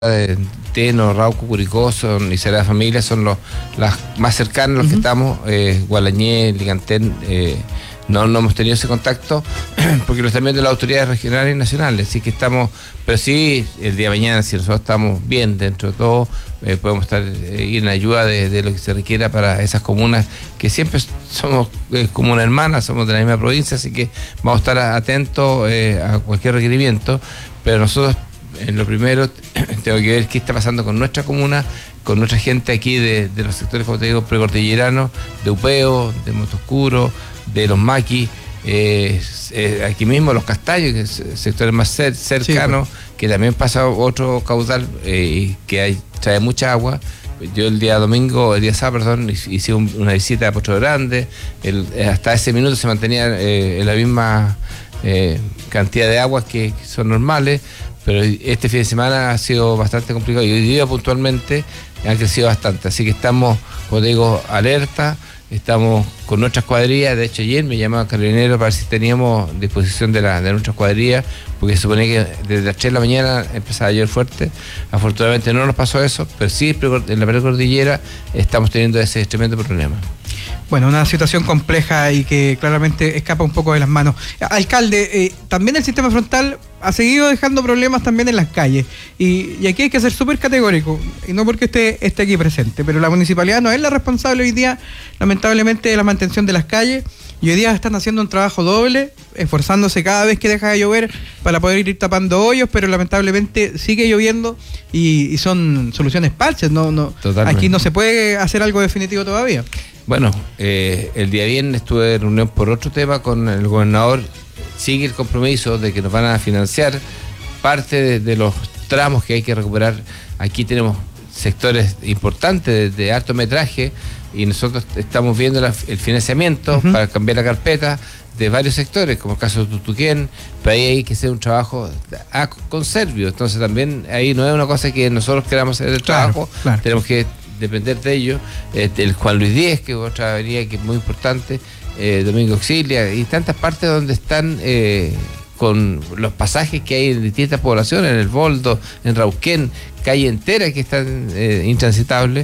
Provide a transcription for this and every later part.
de Teno, Rauco, Curicó y Sagrada Familia son las más cercanas, los que estamos, Gualañé, Ligantén, no hemos tenido ese contacto porque lo están viendo las autoridades regionales y nacionales, así que estamos, pero sí, el día de mañana, si nosotros estamos bien dentro de todo, podemos ir en ayuda de lo que se requiera para esas comunas que siempre somos comunas hermanas, somos de la misma provincia, así que vamos a estar atentos a cualquier requerimiento, pero nosotros en lo primero tengo que ver qué está pasando con nuestra comuna, con nuestra gente aquí de los sectores, como te digo, precordilleranos, de Upeo, de Motoscuro, de los Maquis, aquí mismo los Castaños, que es sectores más cercanos, sí, que también pasa otro caudal que trae mucha agua. Yo el día sábado, hice una visita a Pocho Grande, hasta ese minuto se mantenía en la misma cantidad de aguas que son normales, pero este fin de semana ha sido bastante complicado y hoy día puntualmente han crecido bastante, así que estamos, como te digo, alerta, estamos con nuestras cuadrillas. De hecho ayer me llamaba Carabinero para ver si teníamos disposición de nuestras cuadrillas, porque se suponía que desde las 3 de la mañana empezaba a llover fuerte. Afortunadamente no nos pasó eso, pero sí en la precordillera estamos teniendo ese tremendo problema. Bueno, una situación compleja y que claramente escapa un poco de las manos. Alcalde, también el sistema frontal ha seguido dejando problemas también en las calles. Y aquí hay que ser súper categórico, y no porque usted esté aquí presente, pero la municipalidad no es la responsable hoy día, lamentablemente, de la mantención de las calles. Y hoy día están haciendo un trabajo doble, esforzándose cada vez que deja de llover para poder ir tapando hoyos, pero lamentablemente sigue lloviendo y son soluciones parches. Aquí no se puede hacer algo definitivo todavía. Bueno, el día viernes estuve en reunión por otro tema con el gobernador. Sigue el compromiso de que nos van a financiar parte de los tramos que hay que recuperar. Aquí tenemos sectores importantes de alto metraje y nosotros estamos viendo el financiamiento para cambiar la carpeta de varios sectores, como el caso de Tutuquén, pero ahí hay que hacer un trabajo con Servio. Entonces también ahí no es una cosa que nosotros queramos hacer el trabajo, claro. Tenemos que depender de ello. El Juan Luis Díez, que es otra avenida que es muy importante, Domingo Auxilia, y tantas partes donde están con los pasajes que hay en distintas poblaciones, en el Boldo, en Rauquén, calle entera que están intransitables.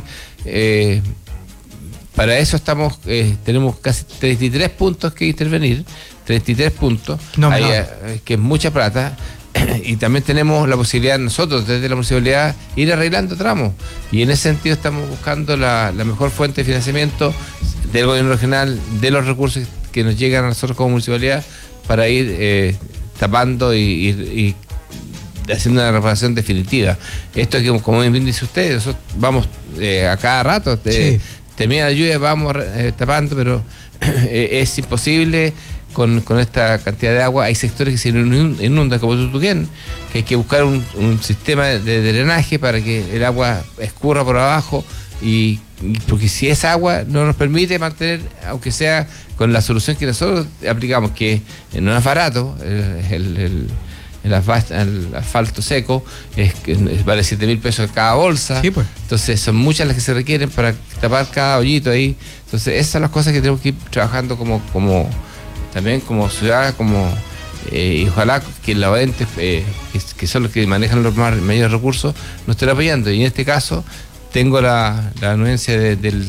Para eso tenemos casi 33 puntos que intervenir, 33 puntos, que es mucha plata. Y también tenemos la posibilidad nosotros desde la municipalidad ir arreglando tramos, y en ese sentido estamos buscando la mejor fuente de financiamiento del gobierno regional, de los recursos que nos llegan a nosotros como municipalidad, para ir tapando y haciendo una reparación definitiva. Esto que, como bien dice usted, nosotros vamos a cada rato, termina la lluvia, vamos tapando, pero es imposible. Con esta cantidad de agua, hay sectores que se inundan, como Tutuquén, que hay que buscar un sistema de drenaje para que el agua escurra por abajo, y porque si esa agua no nos permite mantener, aunque sea con la solución que nosotros aplicamos, que no es barato, el asfalto seco vale 7.000 pesos cada bolsa, sí, pues. Entonces son muchas las que se requieren para tapar cada hoyito ahí. Entonces esas son las cosas que tenemos que ir trabajando también como ciudad, y ojalá que los entes que son los que manejan los mayores recursos nos estén apoyando. Y en este caso tengo la anuencia del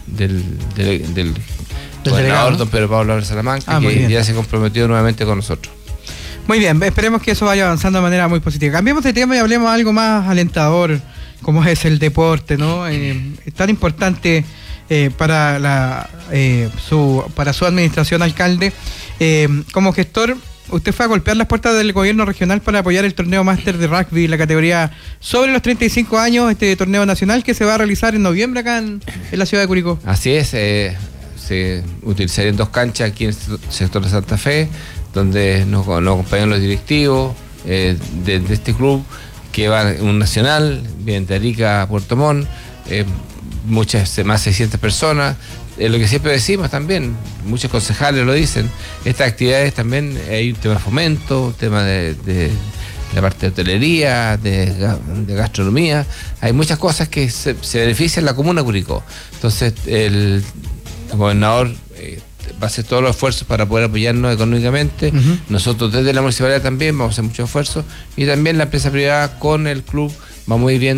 gobernador don Pedro Pablo Salamanca, que ya se comprometió nuevamente con nosotros. Muy bien, esperemos que eso vaya avanzando de manera muy positiva. Cambiemos de tema y hablemos de algo más alentador, como es el deporte, ¿no? Es tan importante para su administración, alcalde. Como gestor, usted fue a golpear las puertas del gobierno regional para apoyar el torneo máster de rugby, la categoría sobre los 35 años, este torneo nacional que se va a realizar en noviembre acá en la ciudad de Curicó. Así es, se utilizarían 2 canchas aquí en el sector de Santa Fe, donde nos acompañan los directivos de este club, que va un nacional, viene de Arica a Puerto Montt, más de 600 personas. Lo que siempre decimos también, muchos concejales lo dicen, estas actividades también hay un tema de fomento, un tema de la parte de hotelería, de gastronomía, hay muchas cosas que se benefician la comuna de Curicó. Entonces el gobernador va a hacer todos los esfuerzos para poder apoyarnos económicamente. Nosotros desde la municipalidad también vamos a hacer muchos esfuerzos, y también la empresa privada con el club vamos a ir viendo